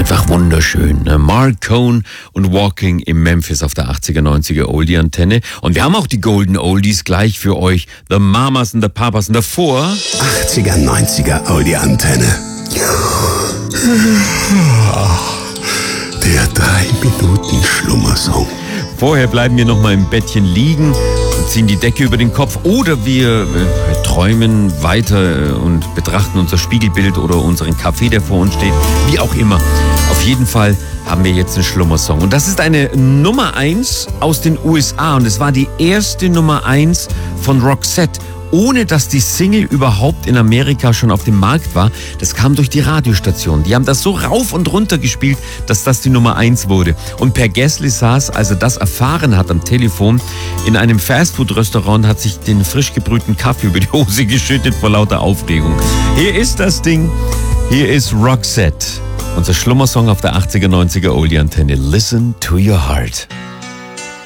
Einfach wunderschön. Ne? Mark Cohn und Walking im Memphis auf der 80er, 90er Oldie-Antenne. Und wir haben auch die Golden Oldies gleich für euch. The Mamas und the Papas. Und davor 80er, 90er Oldie-Antenne. Der 3-Minuten-Schlummersong. Vorher bleiben wir noch mal im Bettchen liegen und ziehen die Decke über den Kopf. Oder wir träumen weiter und betrachten unser Spiegelbild oder unseren Kaffee, der vor uns steht. Wie auch immer. Auf jeden Fall haben wir jetzt einen Schlummersong. Und das ist eine Nummer 1 aus den USA. Und es war die erste Nummer 1 von Roxette. Ohne dass die Single überhaupt in Amerika schon auf dem Markt war. Das kam durch die Radiostation. Die haben das so rauf und runter gespielt, dass das die Nummer 1 wurde. Und Per Gessle saß, als er das erfahren hat am Telefon, in einem Fastfood-Restaurant, hat sich den frisch gebrühten Kaffee über die Hose geschüttet vor lauter Aufregung. Hier ist das Ding. Hier ist Roxette. Unser Schlummersong auf der 80er, 90er Oldie-Antenne. Listen to your heart.